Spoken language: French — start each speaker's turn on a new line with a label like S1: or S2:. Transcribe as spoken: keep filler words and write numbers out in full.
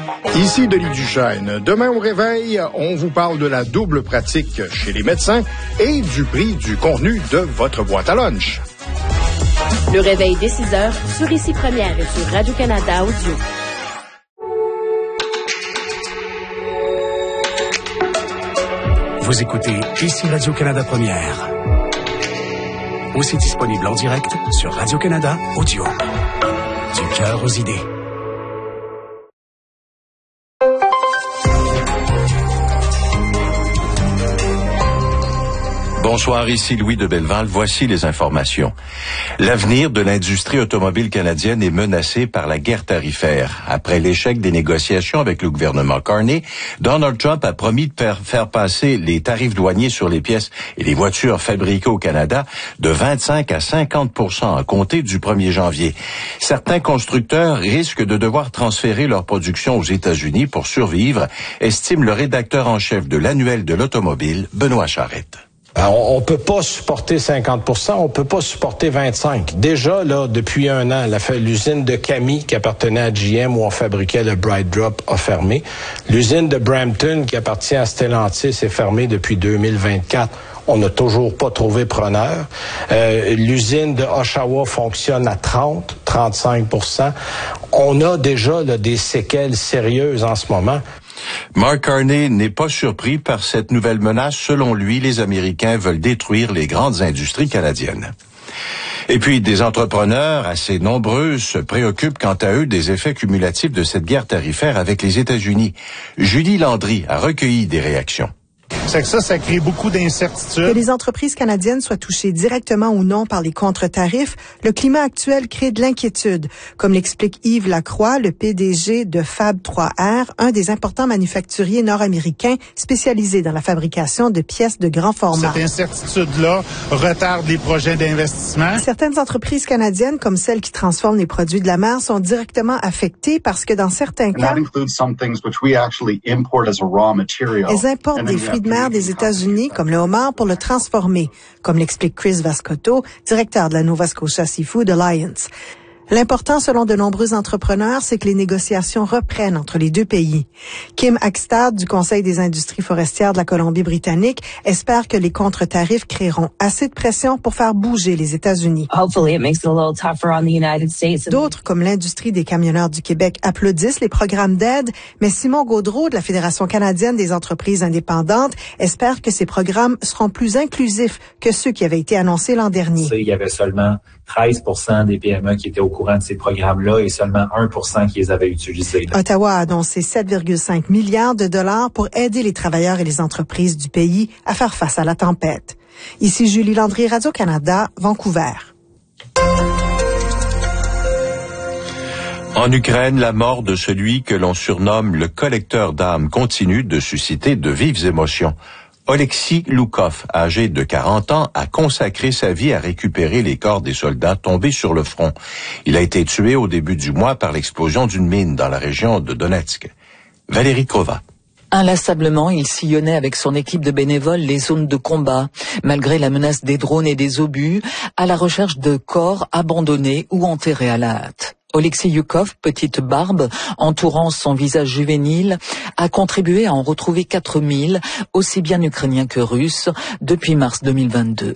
S1: Ici Denis Duchesne. Demain au réveil, on vous parle de la double pratique chez les médecins et du prix du contenu de votre boîte à lunch.
S2: Le réveil dès six heures sur Ici Première et sur Radio-Canada Audio.
S3: Vous écoutez Ici Radio-Canada Première. Aussi disponible en direct sur Radio-Canada Audio. Du cœur aux idées.
S4: Bonsoir, ici Louis de Belleval. Voici les informations. L'avenir de l'industrie automobile canadienne est menacé par la guerre tarifaire. Après l'échec des négociations avec le gouvernement Carney, Donald Trump a promis de faire, faire passer les tarifs douaniers sur les pièces et les voitures fabriquées au Canada de vingt-cinq à cinquante pour cent à compter du premier janvier. Certains constructeurs risquent de devoir transférer leur production aux États-Unis pour survivre, estime le rédacteur en chef de l'Annuel de l'automobile, Benoît Charette.
S5: On ne peut pas supporter cinquante pour cent, on peut pas supporter vingt-cinq. Déjà, là, depuis un an, la, l'usine de Camy, qui appartenait à G M, où on fabriquait le Bright Drop, a fermé. L'usine de Brampton, qui appartient à Stellantis, est fermée depuis deux mille vingt-quatre. On n'a toujours pas trouvé preneur. Euh, l'usine de Oshawa fonctionne à trente, trente-cinq pour cent. On a déjà là, des séquelles sérieuses en ce moment.
S4: Mark Carney n'est pas surpris par cette nouvelle menace. Selon lui, les Américains veulent détruire les grandes industries canadiennes. Et puis, des entrepreneurs assez nombreux se préoccupent quant à eux des effets cumulatifs de cette guerre tarifaire avec les États-Unis. Julie Landry a recueilli des réactions.
S6: C'est que ça, ça crée beaucoup d'incertitudes.
S7: Que les entreprises canadiennes soient touchées directement ou non par les contre-tarifs, le climat actuel crée de l'inquiétude, comme l'explique Yves Lacroix, le P D G de Fab trois R, un des importants manufacturiers nord-américains spécialisés dans la fabrication de pièces de grand format.
S6: Cette incertitude-là retarde les projets d'investissement.
S7: Certaines entreprises canadiennes, comme celles qui transforment les produits de la mer, sont directement affectées parce que dans certains cas, elles importent des fruits de mer des États-Unis, comme le homard, pour le transformer, comme l'explique Chris Vascotto, directeur de la Nova Scotia Seafood Alliance. L'important, selon de nombreux entrepreneurs, c'est que les négociations reprennent entre les deux pays. Kim Hackstad, du Conseil des industries forestières de la Colombie-Britannique, espère que les contre-tarifs créeront assez de pression pour faire bouger les États-Unis. D'autres, comme l'industrie des camionneurs du Québec, applaudissent les programmes d'aide, mais Simon Gaudreault, de la Fédération canadienne des entreprises indépendantes, espère que ces programmes seront plus inclusifs que ceux qui avaient été annoncés l'an dernier.
S8: Il y avait seulement treize pour cent des P M E qui étaient au courant de ces programmes-là et seulement un pour cent qui les avaient utilisés.
S7: Ottawa a annoncé sept virgule cinq milliards de dollars pour aider les travailleurs et les entreprises du pays à faire face à la tempête. Ici Julie Landry, Radio-Canada, Vancouver.
S4: En Ukraine, la mort de celui que l'on surnomme le collecteur d'âmes continue de susciter de vives émotions. Oleksiy Loukov, âgé de quarante ans, a consacré sa vie à récupérer les corps des soldats tombés sur le front. Il a été tué au début du mois par l'explosion d'une mine dans la région de Donetsk. Valérie Krova.
S9: Inlassablement, il sillonnait avec son équipe de bénévoles les zones de combat, malgré la menace des drones et des obus, à la recherche de corps abandonnés ou enterrés à la hâte. Oleksiy Loukov, petite barbe entourant son visage juvénile, a contribué à en retrouver quatre mille, aussi bien ukrainiens que russes, depuis mars deux mille vingt-deux.